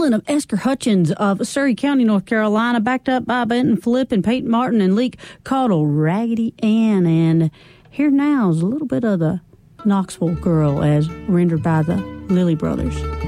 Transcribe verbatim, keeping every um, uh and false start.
Island of Esker Hutchins of Surrey County, North Carolina, backed up by Benton Flip and Peyton Martin and Leek Caudle, Raggedy Ann. And here now is a little bit of the Knoxville Girl as rendered by the Lilly Brothers.